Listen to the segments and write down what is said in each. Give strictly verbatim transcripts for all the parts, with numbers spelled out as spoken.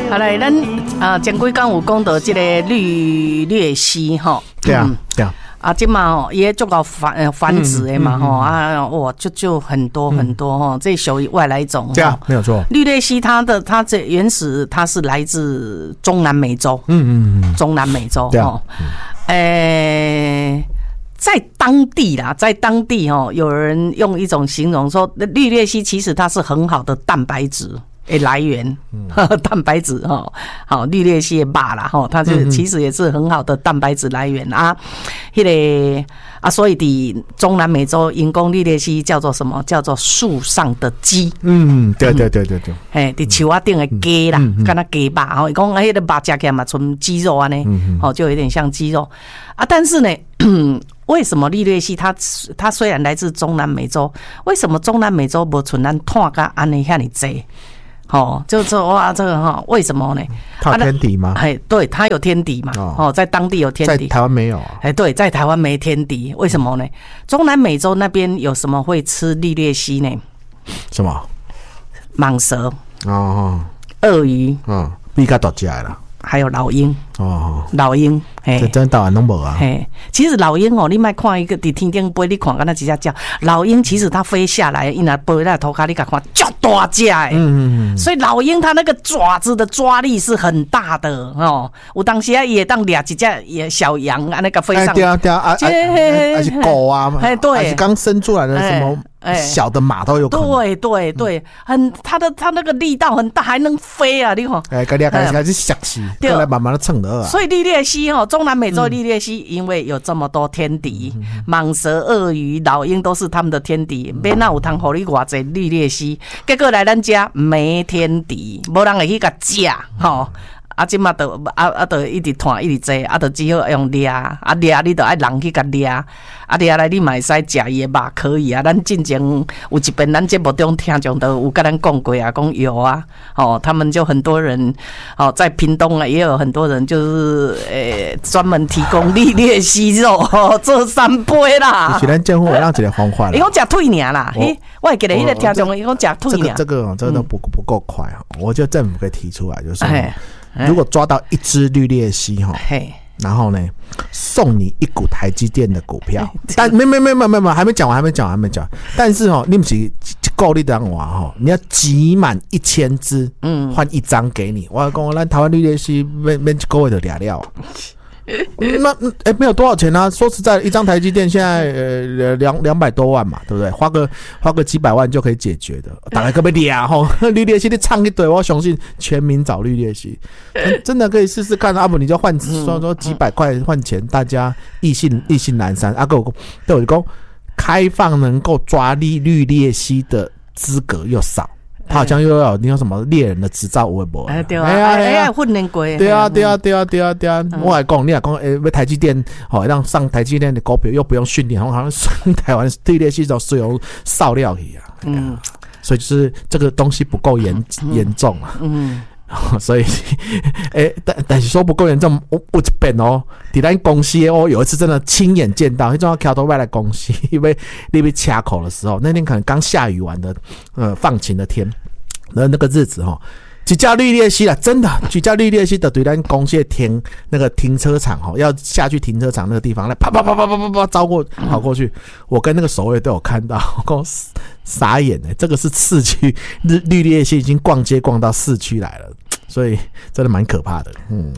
好来，咱啊前几讲有讲到这个绿鬣蜥吼， 对啊，对啊。 啊，这嘛吼，也做到繁呃繁殖的嘛吼、嗯嗯、啊，哇，就就很多很多哈、嗯，这属于外来种。 对啊，没有错。 绿鬣蜥它的它这原始它是来自中南美洲， 嗯嗯嗯， 中南美洲对啊， 诶、欸，在当地啦，在当地哈，有人用一种形容说，绿鬣蜥其实它是很好的蛋白质。诶，来源，嗯、蛋白质哈，好绿鬣蜥的肉啦哈，它就其实也是很好的蛋白质来源啊。迄、那个啊，所以伫中南美洲，因讲绿鬣蜥叫做什么？叫做树上的鸡。 嗯，对对对对对。 嘿，伫树仔顶的鸡啦，敢若鸡肉吼，伊讲迄个肉食起来嘛，纯鸡肉安尼，哦，就有点像鸡肉啊。但是呢，为什么绿鬣蜥它它虽然来自中南美洲，为什么中南美洲无像咱碳甲安尼遐尼济？哦，就说哇，这个哈，为什么呢？ 它有天敌吗？ 哎、啊，对，它有天敌嘛。哦，在当地有天敌， 在台湾没有啊。 哎，对，在台湾没天敌，为什么呢？中南美洲那边有什么会吃绿鬣蜥呢？ 什么？ 蟒蛇哦， 鳄鱼， 嗯，比较大只的啦。 还有老鹰哦， 老鹰，嘿， 这真台湾拢无啊。 嘿，其实老鹰哦，你莫看一个伫天顶飞，你看敢那几只叫老鹰，其实它飞下来，伊若飞在头壳，你甲看，足大只诶。嗯嗯嗯。所以老鹰它那个爪子的抓力是很大的哦。有当时啊，也当掠一只也小羊啊，那个飞上。 哎对啊对啊，啊还是狗啊， 哎对， 还是刚生出来的什么。哎，小的马都有可能。 对对对，很它的它那个力道很大，还能飞啊！你看， 哎，该俩开始吓死，后来慢慢的蹭的啊。 所以绿鬣蜥哦，中南美洲绿鬣蜥，因为有这么多天敌，蟒蛇、鳄鱼、老鹰都是他们的天敌，免那有通互你偌济绿鬣蜥，结果来咱家没天敌，无人会去甲食吼。啊，即马就啊啊，就一直拖一直坐，啊，就只好用掠，啊掠你就爱人去甲掠，啊掠来你嘛会使食伊的肉可以啊。咱进前有一遍咱节目中听众都有跟咱讲过啊，讲有啊，哦，他们就很多人哦，在屏东啊也有很多人就是诶专、欸、门提供绿鬣蜥肉哦做三杯啦。 就是咱政府让一个方法啦。 伊讲食腿尔啦，嘿，我会记得迄个听众伊讲食腿尔。 这个这个这个都不不够快啊！我觉得政府可以提出来，就是。如果抓到一只绿鬣蜥哈，然后呢，送你一股台积电的股票，但没没没没没没，还没讲完，还没讲完，还没讲完。但是哦，你不是够力当娃哈，你要集满一千只，嗯，换一张给你。我讲咱台湾绿鬣蜥没没够位的俩料。那哎、欸，没有多少钱啊！说实在，一张台积电现在呃两两百多万嘛，对不对？花个花个几百万就可以解决的。大概可不可以俩吼？绿鬣蜥你唱一堆，我相信全民找绿鬣蜥，真的可以试试看。阿、啊、不，你就换说说几百块换钱，大家意兴意兴阑珊。阿哥对我讲，开放能够抓绿绿鬣蜥的资格又少。他好像又要你有什么猎人的执照有无？ 哎对啊，哎呀训练过。 对啊对啊对啊对啊对啊！我来讲，你来讲，诶，为台积电好让上台积电的股票又不用训练，好像台湾绿鬣蜥都是由饲料去啊。嗯，所以就是这个东西不够严严重啊。嗯。所以，诶、欸，但但是说不够严重，我我这边哦，伫咱公司哦，有一次真的亲眼见到，那种要桥头外来公司，因为那边卡口的时候，那天可能刚下雨完的，呃，放晴的天，那那个日子哈、哦，几架绿鬣蜥啦，真的几架绿鬣蜥的对咱公司的停那个停车场哈、哦，要下去停车场那个地方来，啪啪啪啪啪啪啪招过跑过去，我跟那个守卫都有看到，我傻眼哎，这个是市区绿绿鬣蜥已经逛街逛到市区来了。所以真的蛮可怕的，嗯。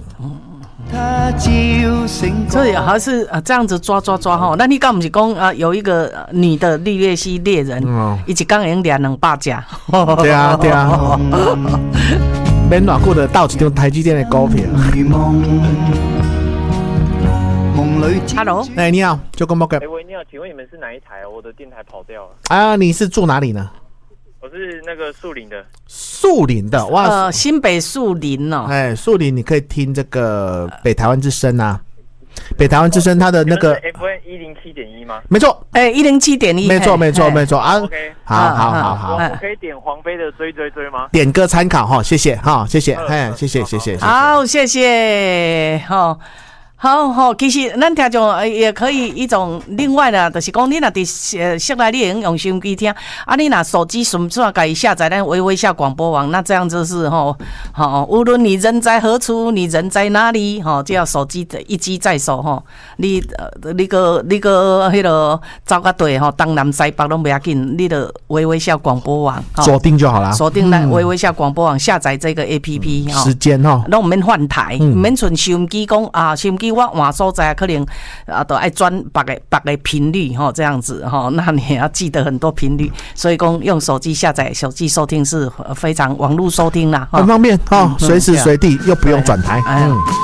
所以还是啊这样子抓抓抓哈。那你刚不是讲啊有一个女的绿鬣蜥猎人，一直刚赢两两百架。 对啊对啊。免偌久的到一张台积电的股票。 Hello， 哎、欸，你好，就跟莫哥。 哎喂，你好，请问你们是哪一台？我的电台跑掉了。 啊，你是住哪里呢？ 我是那个树林的， 树林的哇， 呃，新北树林哦， 哎，树林你可以听这个北台湾之声啊，北台湾之声它的那个 F M 一零七点一吗？ 没错， 哎，一零七点一， 没错没错没错啊 ，OK， 好好好好， 我可以点黄飞的追追追吗？ 点歌参考哈，谢谢哈，谢谢，哎，谢谢谢谢， 好，谢谢哈。 好好，其实咱听众也可以一种另外的，就是讲你若伫呃室内，你会用收音机听，啊，你若手机顺便可以下载咱微微笑广播网，那这样就是吼，好，无论你人在何处，你人在哪里，吼，只要手机一机在手，吼，你呃你个你个迄个走到对吼，东南西北拢不要紧，你的微微笑广播网锁定就好啦， 锁定咱微微笑广播网，下载这个 A P P 哈， 时间哈， 拢免换台，免存收音机讲啊，收音机。我换所在可能啊，都爱转别个别个频率哈，这样子哈，那你也要记得很多频率，所以讲用手机下载手机收听是非常网络收听啦， 很方便哈，随时随地又不用转台，嗯。